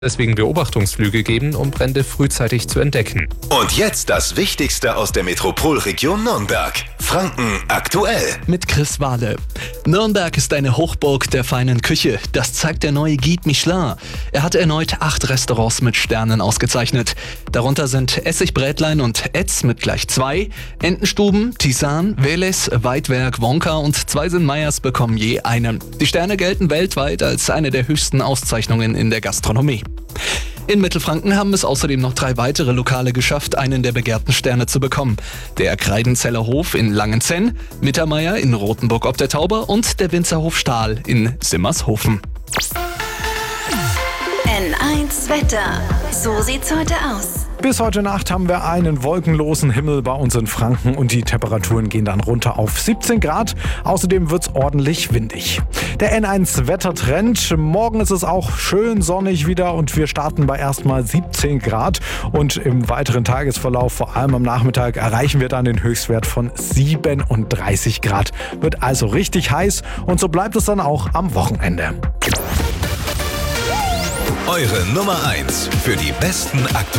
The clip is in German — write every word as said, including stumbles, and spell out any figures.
deswegen Beobachtungsflüge geben, um Brände frühzeitig zu entdecken. Und jetzt das Wichtigste aus der Metropolregion Nürnberg. Franken aktuell. Mit Chris Wahle. Nürnberg ist eine Hochburg der feinen Küche. Das zeigt der neue Guide Michelin. Er hat erneut acht Restaurants mit Sternen ausgezeichnet. Darunter sind Essigbrätlein und Etz mit gleich zwei, Entenstuben, Tisan, Veles, Weidwerk, Wonka und Zweisen Meyers bekommen je einen. Die Sterne gelten weltweit als eine der höchsten Auszeichnungen in der Gastronomie. In Mittelfranken haben es außerdem noch drei weitere Lokale geschafft, einen der begehrten Sterne zu bekommen. Der Kreidenzeller Hof in Langenzenn, Mittermeier in Rothenburg ob der Tauber und der Winzerhof Stahl in Simmershofen. N eins Wetter. So sieht's heute aus. Bis heute Nacht haben wir einen wolkenlosen Himmel bei uns in Franken und die Temperaturen gehen dann runter auf siebzehn Grad. Außerdem wird's ordentlich windig. Der N eins Wettertrend. Morgen ist es auch schön sonnig wieder und wir starten bei erstmal siebzehn Grad. Und im weiteren Tagesverlauf, vor allem am Nachmittag, erreichen wir dann den Höchstwert von siebenunddreißig Grad. Wird also richtig heiß und so bleibt es dann auch am Wochenende. Eure Nummer eins für die besten aktuellen